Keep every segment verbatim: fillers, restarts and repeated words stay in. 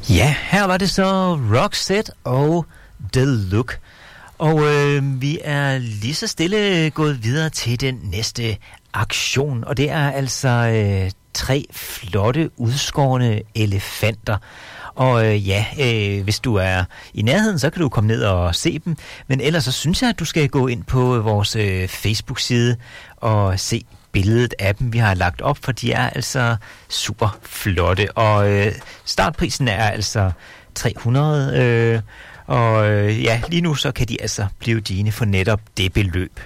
Ja, her var det så Roxette og The Look. Og øh, vi er lige så stille gået videre til den næste aktion. Og det er altså øh, tre flotte, udskårne elefanter. Og øh, ja, øh, hvis du er i nærheden, så kan du komme ned og se dem. Men ellers så synes jeg, at du skal gå ind på vores øh, Facebook-side og se billedet af dem, vi har lagt op, for de er altså super flotte. Og øh, startprisen er altså tre hundrede, øh, og øh, ja, lige nu så kan de altså blive dine for netop det beløb.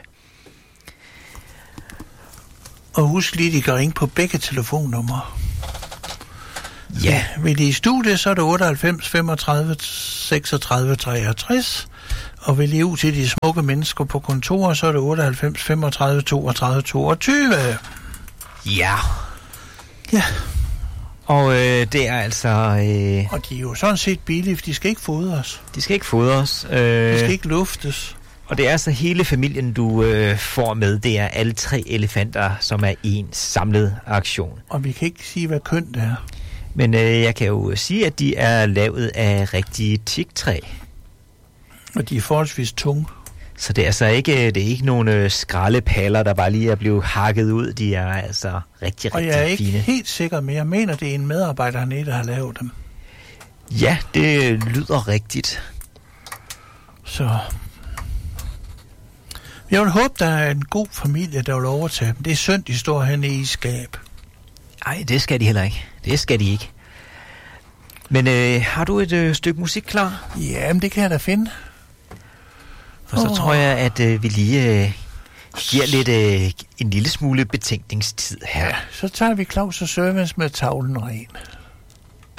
Og husk lige, de kan ringe på begge telefonnumre. Ja. Vil I i studiet, så er det otteoghalvfems femogtredive seksogtredive treogtres. Og vil I ud til de smukke mennesker på kontoret, så er det otteoghalvfems femogtredive toogtredive toogtyve. Ja. Ja. Og øh, det er altså... Øh, og de er jo sådan set billige, for de skal ikke fodres. De skal ikke fodres. Øh, de skal ikke luftes. Og det er så hele familien, du øh, får med. Det er alle tre elefanter, som er en samlet aktion. Og vi kan ikke sige, hvad køn det er. Men øh, jeg kan jo sige, at de er lavet af rigtige teaktræ. Og de er forholdsvis tunge. Så det er altså ikke, det er ikke nogle øh, skraldepaller, der bare lige er blevet hakket ud. De er altså rigtig, rigtig fine. Og jeg er ikke fine. helt sikker, men jeg mener, det er en medarbejder hernede, der har lavet dem. Ja, det lyder rigtigt. Så... Jeg vil håbe, der er en god familie, der vil overtage dem. Det er synd, de står hernede i skab. Nej, det skal de heller ikke. Det skal de ikke. Men øh, har du et øh, stykke musik klar? Jamen, det kan jeg da finde. Og så oh. tror jeg, at øh, vi lige øh, giver lidt øh, en lille smule betænkningstid her. Ja, så tager vi Claus og Servants med Tavlen ren.